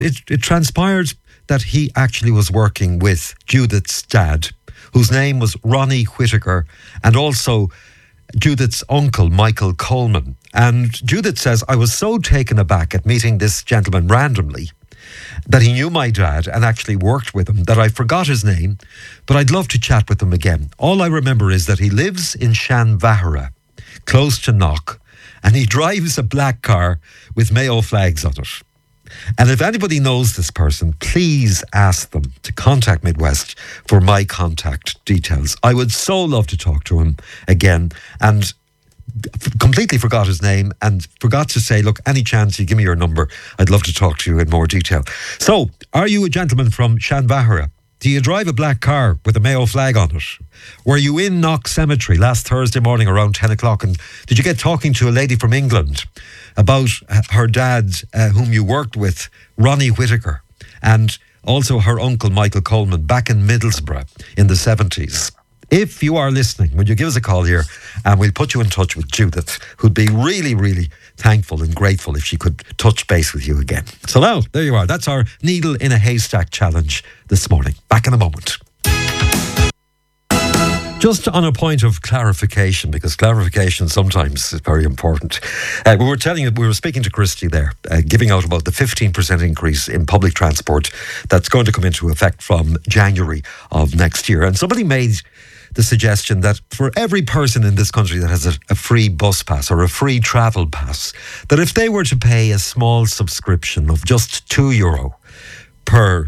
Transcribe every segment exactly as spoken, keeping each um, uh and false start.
it, it transpired that he actually was working with Judith's dad, whose name was Ronnie Whittaker, and also Judith's uncle, Michael Coleman. And Judith says, I was so taken aback at meeting this gentleman randomly that he knew my dad and actually worked with him, that I forgot his name, but I'd love to chat with him again. All I remember is that he lives in Shanvahara, close to Knock, and he drives a black car with Mayo flags on it. And if anybody knows this person, please ask them to contact Midwest for my contact details. I would so love to talk to him again, and f- completely forgot his name and forgot to say, look, any chance you give me your number, I'd love to talk to you in more detail. So, are you a gentleman from Shanvahara? Do you drive a black car with a Mayo flag on it? Were you in Knock Cemetery last Thursday morning around ten o'clock, and did you get talking to a lady from England about her dad, uh, whom you worked with, Ronnie Whittaker, and also her uncle, Michael Coleman, back in Middlesbrough in the seventies? If you are listening, will you give us a call here, and we'll put you in touch with Judith, who'd be really, really thankful and grateful if she could touch base with you again. So now, there you are. That's our needle in a haystack challenge this morning. Back in a moment. Just on a point of clarification, because clarification sometimes is very important. Uh, we were telling you, we were speaking to Christy there, uh, giving out about the fifteen percent increase in public transport that's going to come into effect from January of next year. And somebody made the suggestion that for every person in this country that has a, a free bus pass or a free travel pass, that if they were to pay a small subscription of just two euro per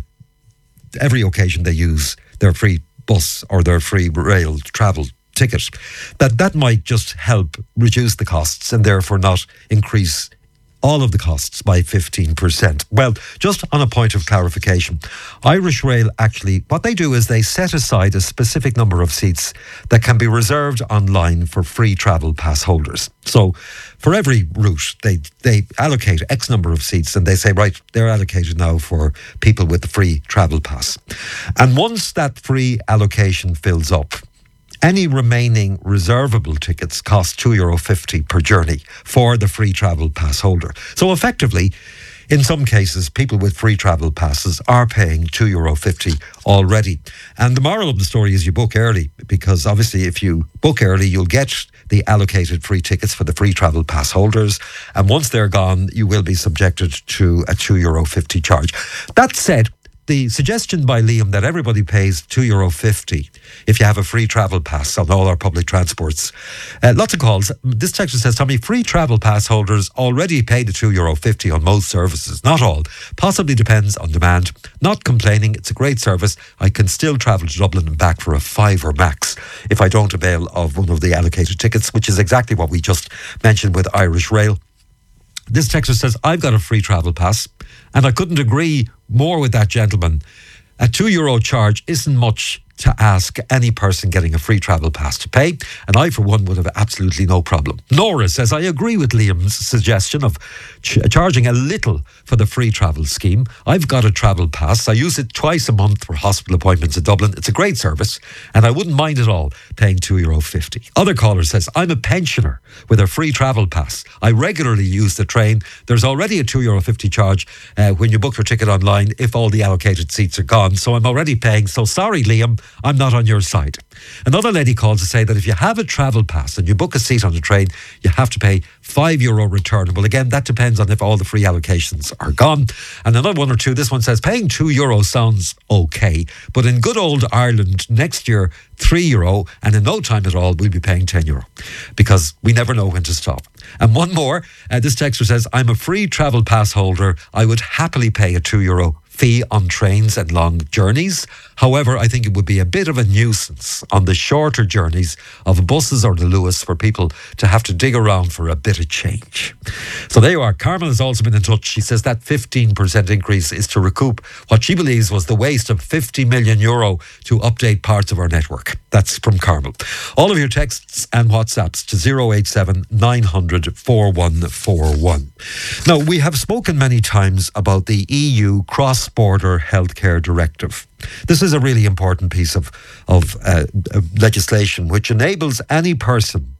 every occasion they use their free bus or their free rail travel ticket, that that might just help reduce the costs and therefore not increase all of the costs by fifteen percent. Well, just on a point of clarification, Irish Rail actually, what they do is they set aside a specific number of seats that can be reserved online for free travel pass holders. So for every route, they, they allocate X number of seats, and they say, right, they're allocated now for people with the free travel pass. And once that free allocation fills up, any remaining reservable tickets cost two euro fifty per journey for the free travel pass holder. So effectively, in some cases, people with free travel passes are paying two euro fifty already. And the moral of the story is you book early, because obviously if you book early, you'll get the allocated free tickets for the free travel pass holders. And once they're gone, you will be subjected to a two euro fifty charge. That said, the suggestion by Liam that everybody pays two euro fifty if you have a free travel pass on all our public transports. Uh, lots of calls. This texter says, Tommy, free travel pass holders already pay the two euro fifty on most services. Not all. Possibly depends on demand. Not complaining. It's a great service. I can still travel to Dublin and back for a fiver max if I don't avail of one of the allocated tickets, which is exactly what we just mentioned with Irish Rail. This texter says, I've got a free travel pass, and I couldn't agree more with that gentleman. A two euro charge isn't much to ask any person getting a free travel pass to pay, and I, for one, would have absolutely no problem. Nora says, I agree with Liam's suggestion of ch- charging a little for the free travel scheme. I've got a travel pass. I use it twice a month for hospital appointments in Dublin. It's a great service, and I wouldn't mind at all paying two euro fifty. Other caller says, I'm a pensioner with a free travel pass. I regularly use the train. There's already a two euro fifty charge uh, when you book your ticket online if all the allocated seats are gone, so I'm already paying. So sorry, Liam, I'm not on your side. Another lady called to say that if you have a travel pass and you book a seat on the train, you have to pay five euro return. Well, again, that depends on if all the free allocations are gone. And another one or two, this one says, paying two euro sounds okay, but in good old Ireland, next year, three euro, and in no time at all, we'll be paying ten euro, because we never know when to stop. And one more, uh, this texter says, I'm a free travel pass holder. I would happily pay a two euro fee on trains and long journeys. However, I think it would be a bit of a nuisance on the shorter journeys of buses or the Lewis for people to have to dig around for a bit of change. So there you are. Carmel has also been in touch. She says that fifteen percent increase is to recoup what she believes was the waste of fifty million euro to update parts of our network. That's from Carmel. All of your texts and WhatsApps to zero eight seven nine hundred four one four one. Now, we have spoken many times about the E U Cross-Border Healthcare Directive. This is a really important piece of, of uh, uh, legislation which enables any person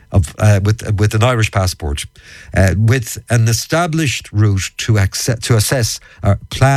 of uh, with with an Irish passport, uh, with an established route to access, to assess our plan.